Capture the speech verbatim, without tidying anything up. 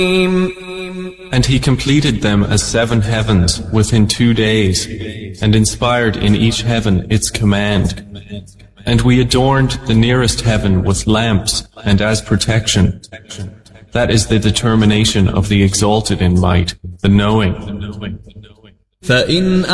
And He completed them as seven heavens within two days, and inspired in each heaven its command. And we adorned the nearest heaven with lamps and as protection. That is the determination of the exalted in might, the knowing. فَإِنْ